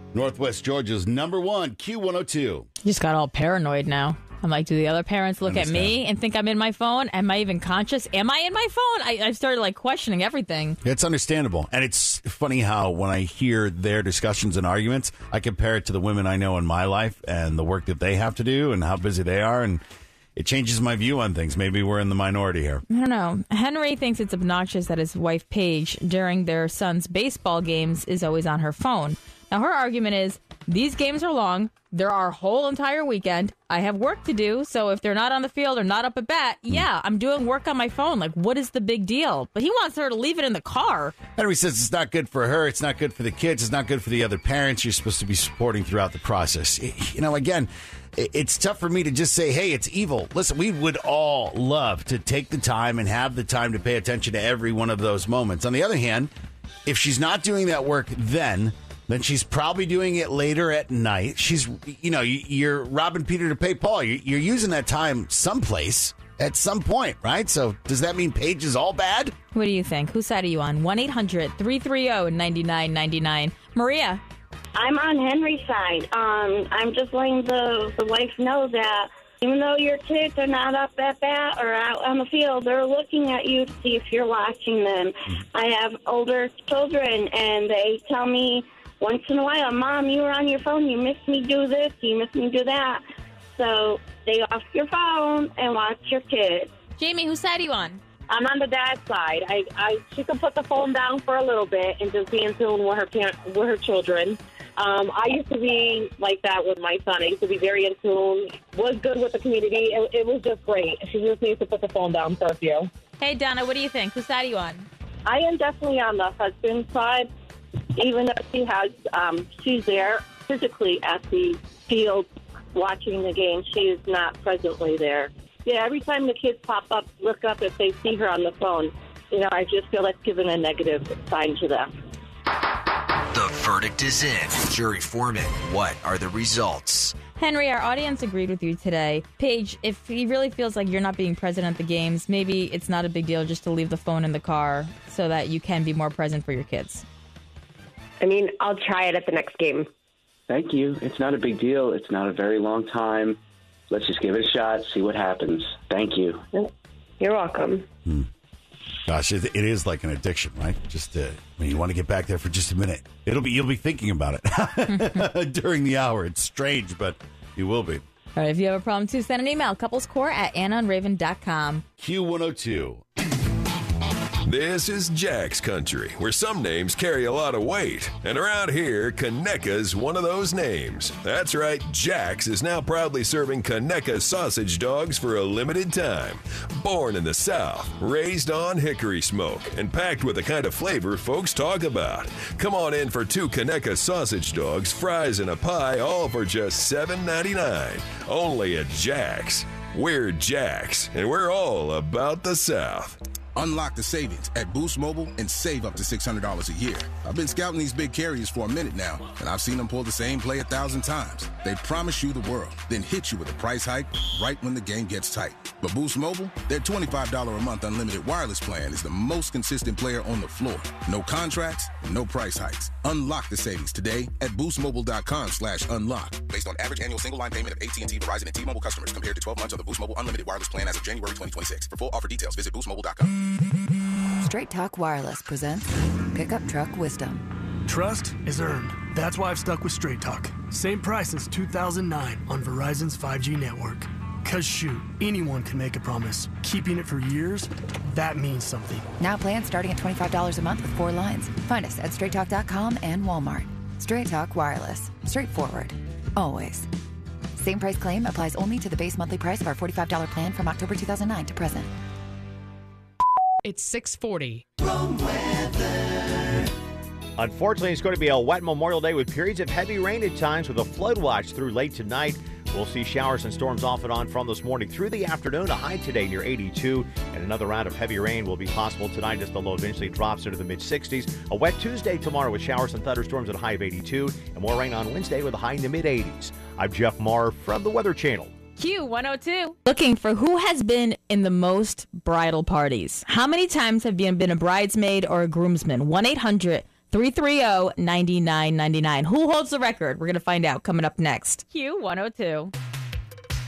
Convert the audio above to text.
Northwest Georgia's number one, Q102. You just got all paranoid now. I'm like, do the other parents look at me and think I'm in my phone? Am I even conscious? Am I in my phone? I started questioning everything. It's understandable. And it's funny how when I hear their discussions and arguments, I compare it to the women I know in my life and the work that they have to do and how busy they are. And it changes my view on things. Maybe we're in the minority here. I don't know. Henry thinks it's obnoxious that his wife, Paige, during their son's baseball games, is always on her phone. Now, her argument is, these games are long. They're our whole entire weekend. I have work to do, so if they're not on the field or not up at bat, yeah, I'm doing work on my phone. What is the big deal? But he wants her to leave it in the car. Henry says it's not good for her. It's not good for the kids. It's not good for the other parents you're supposed to be supporting throughout the process. Again, it's tough for me to just say, hey, it's evil. Listen, we would all love to take the time and have the time to pay attention to every one of those moments. On the other hand, if she's not doing that work then she's probably doing it later at night. She's, you're robbing Peter to pay Paul. You're using that time someplace at some point, right? So does that mean Paige is all bad? What do you think? Whose side are you on? 1-800-330-9999. Maria. I'm on Henry's side. I'm just letting the wife know that even though your kids are not up at bat or out on the field, they're looking at you to see if you're watching them. I have older children, and they tell me once in a while, Mom, you were on your phone. You missed me do this. You missed me do that. So stay off your phone and watch your kids. Jamie, whose side are you on? I'm on the dad's side. She can put the phone down for a little bit and just be in tune with her children. I used to be like that with my son. I used to be very in tune, was good with the community. It was just great. She just needs to put the phone down for a few. Hey, Donna, what do you think? Whose side are you on? I am definitely on the husband's side. Even though she's there physically at the field watching the game, she is not presently there. Yeah, every time the kids look up if they see her on the phone, I just feel that's giving a negative sign to them. The verdict is in. Jury foreman, what are the results? Henry, our audience agreed with you today. Paige, if he really feels like you're not being present at the games, maybe it's not a big deal just to leave the phone in the car so that you can be more present for your kids. I'll try it at the next game. Thank you. It's not a big deal. It's not a very long time. Let's just give it a shot, see what happens. Thank you. You're welcome. Gosh, it is like an addiction, right? Just when you want to get back there for just a minute, you'll be thinking about it during the hour. It's strange, but you will be. All right, if you have a problem too, send an email, couplescore@AnnaandRaven.com. Q102. This is Jack's country, where some names carry a lot of weight. And around here, Conecuh's one of those names. That's right, Jack's is now proudly serving Conecuh sausage dogs for a limited time. Born in the South, raised on hickory smoke, and packed with the kind of flavor folks talk about. Come on in for 2 Conecuh sausage dogs, fries, and a pie, all for just $7.99. Only at Jack's. We're Jack's, and we're all about the South. Unlock the savings at Boost Mobile and save up to $600 a year. I've been scouting these big carriers for a minute now, and I've seen them pull the same play 1,000 times. They promise you the world, then hit you with a price hike right when the game gets tight. But Boost Mobile, their $25 a month unlimited wireless plan is the most consistent player on the floor. No contracts, no price hikes. Unlock the savings today at boostmobile.com/unlock. Based on average annual single line payment of AT&T, Verizon, and T-Mobile customers compared to 12 months of the Boost Mobile unlimited wireless plan as of January 2026. For full offer details, visit boostmobile.com. Straight Talk Wireless presents Pickup Truck Wisdom. Trust is earned. That's why I've stuck with Straight Talk. Same price since 2009 on Verizon's 5G network. Cause shoot, anyone can make a promise. Keeping it for years, that means something. Now plans starting at $25 a month with 4 lines. Find us at straighttalk.com and Walmart. Straight Talk Wireless. Straightforward. Always. Same price claim applies only to the base monthly price of our $45 plan from October 2009 to present. It's 6:40. Unfortunately, it's going to be a wet Memorial Day with periods of heavy rain at times with a flood watch through late tonight. We'll see showers and storms off and on from this morning through the afternoon. A high today near 82, and another round of heavy rain will be possible tonight as the low eventually drops into the mid-60s. A wet Tuesday tomorrow with showers and thunderstorms at a high of 82, and more rain on Wednesday with a high in the mid-80s. I'm Jeff Marr from the Weather Channel. Q102. Looking for who has been in the most bridal parties. How many times have you been a bridesmaid or a groomsman? 1-800 330-9999. Who holds the record? We're going to find out coming up next. Q102.